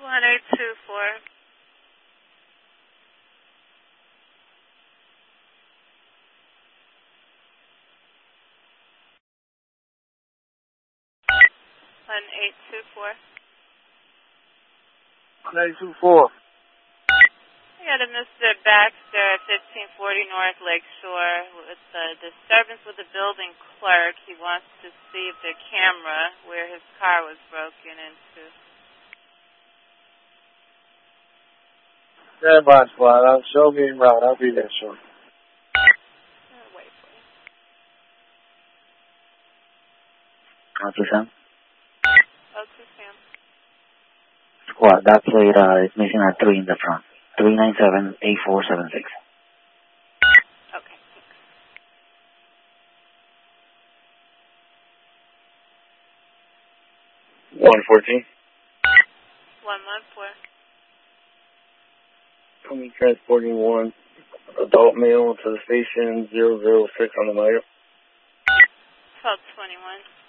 1824. On 824. 824. I got a Mr. Baxter at 1540 North Lake Shore with a disturbance with the building clerk. He wants to see if the camera where his car was broken into. Stand by, squad. Show me en route. I'll be there shortly. Wait, please. Okay, Sam. Okay, Sam. Squad, that plate is missing a 3 in the front. 397-8476. Okay, thanks. $114. 114. Coming transporting one adult male to the station 006 on the Maya. 1221.